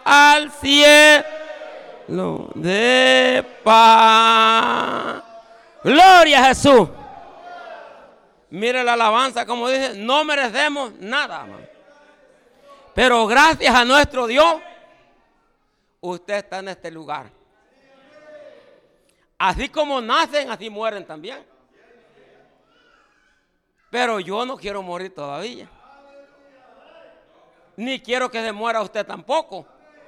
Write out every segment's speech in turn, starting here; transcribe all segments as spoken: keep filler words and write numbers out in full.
al cielo de paz. Gloria a Jesús. Mire la alabanza como dice, no merecemos nada, hermano. Pero gracias a nuestro Dios, usted está en este lugar. Así como nacen, así mueren también. Pero yo no quiero morir todavía. Ni quiero que se muera usted tampoco.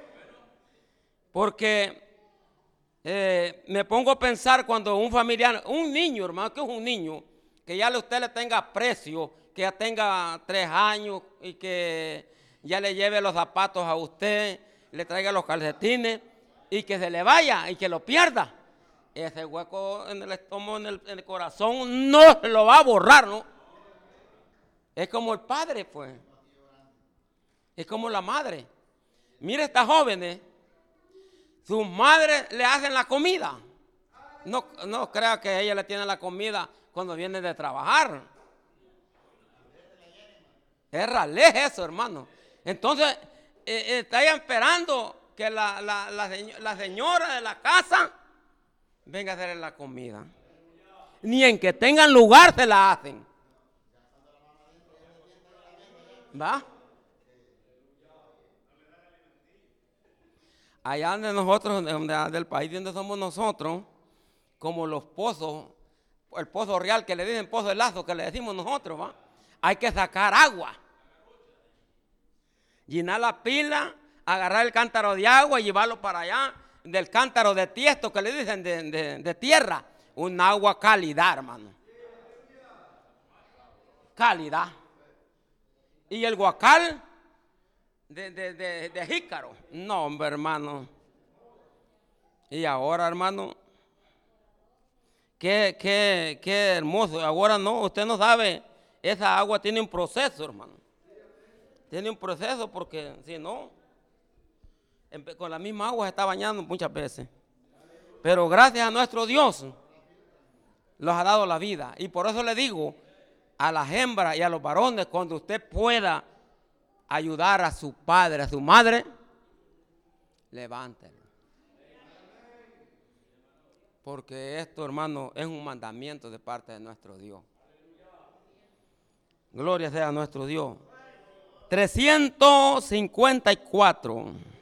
Porque eh, me pongo a pensar cuando un familiar, un niño, hermano, que es un niño, que ya usted le tenga aprecio, que ya tenga tres años y que ya le lleve los zapatos a usted, le traiga los calcetines y que se le vaya y que lo pierda. Ese hueco en el estómago, en el, en el corazón, no se lo va a borrar, ¿no? Es como el padre, pues. Es como la madre. Mire, estas jóvenes, sus madres le hacen la comida. No, no crea que ella le tiene la comida cuando viene de trabajar. Es ralé eso, hermano. Entonces, eh, está esperando que la, la, la, la señora de la casa venga a hacerle la comida. Ni en que tengan lugar se la hacen. ¿Va? Allá donde nosotros, donde, del país donde somos nosotros, como los pozos, el pozo real que le dicen pozo de lazo, que le decimos nosotros, ¿va? Hay que sacar agua. Llenar la pila, agarrar el cántaro de agua y llevarlo para allá, del cántaro de tiesto que le dicen de, de, de tierra, un agua cálida, hermano. Cálida. Y el guacal de, de, de, de jícaro. No, hombre, hermano. Y ahora, hermano, qué, qué, qué hermoso. Ahora no, usted no sabe, esa agua tiene un proceso, hermano. Tiene un proceso porque si no, con la misma agua se está bañando muchas veces. Pero gracias a nuestro Dios, los ha dado la vida. Y por eso le digo a las hembras y a los varones, cuando usted pueda ayudar a su padre, a su madre, levántelo. Porque esto, hermano, es un mandamiento de parte de nuestro Dios. Gloria sea a nuestro Dios. trescientos cincuenta y cuatro.